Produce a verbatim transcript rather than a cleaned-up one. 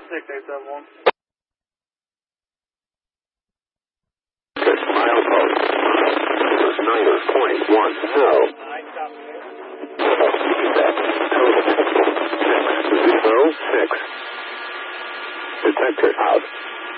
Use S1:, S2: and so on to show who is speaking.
S1: six eight seven one.
S2: Milepost. Niner point one. No.
S1: Nine copy.
S2: Total. Six zero six. Detector out.